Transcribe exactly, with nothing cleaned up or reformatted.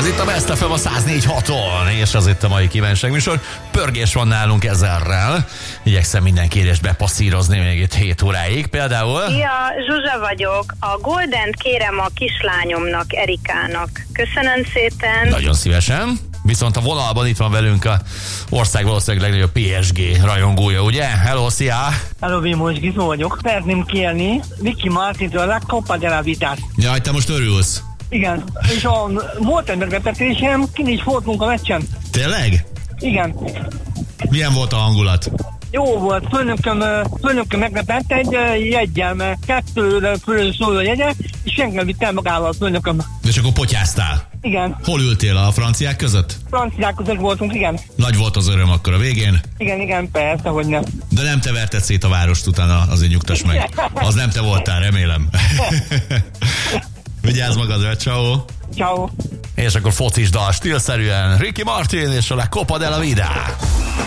itt a Best ef em a száz négy haton, és az itt a mai kívánságműsor. Pörgés van nálunk ezerrel. Igyekszem minden kérést bepasszírozni még itt hét óráig. Például... Ja, Zsuzsa vagyok. A Goldent kérem a kislányomnak, Erikának. Köszönöm szépen. Nagyon szívesen. Viszont a vonalban itt van velünk a ország valószínűleg legnagyobb pé es gé rajongója, ugye? Hello, szia! Hello, Vilmos, Gizmo vagyok. Szeretném kérni Ricky Martintől a La Copa de la Vitát. Jaj, te most örülsz. Igen, és a, volt egy meglepetésem, kin is voltunk a meccsen. Tényleg? Igen. Milyen volt a hangulat? Jó volt, főnököm, főnököm meglepett egy jeggyel, mert kettőre fölül szól a jegye, és engem vitt el magával a főnököm. És akkor potyáztál? Igen. Hol ültél, a franciák között? Franciák között voltunk, igen. Nagy volt az öröm akkor a végén? Igen, igen, persze, hogy nem. De nem te verted szét a várost utána, azért nyugtass meg. Az nem te voltál, remélem. Vigyázz magadra, ciao. Ciao. És akkor focisdal stílszerűen Ricky Martin és a La Copa de la Vida.